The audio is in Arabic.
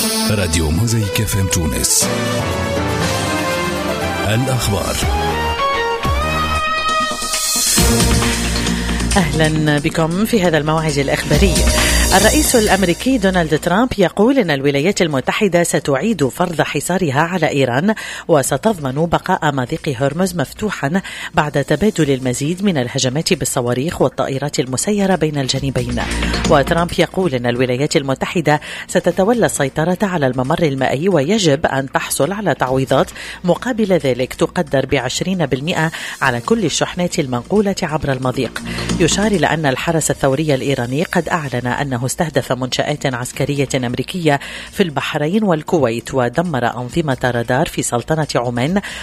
راديو موزايك FM تونس. الأخبار. أهلا بكم في هذا الموعد الإخباري. الرئيس الأمريكي دونالد ترامب يقول أن الولايات المتحدة ستعيد فرض حصارها على إيران وستضمن بقاء مضيق هرمز مفتوحا بعد تبادل المزيد من الهجمات بالصواريخ والطائرات المسيرة بين الجانبين. وترامب يقول أن الولايات المتحدة ستتولى السيطرة على الممر المائي ويجب أن تحصل على تعويضات مقابل ذلك تقدر ب20% على كل الشحنات المنقولة عبر المضيق. يشار إلى أن الحرس الثوري الإيراني قد أعلن أنه استهدف منشآت عسكرية أمريكية في البحرين والكويت ودمر أنظمة رادار في سلطنة عمان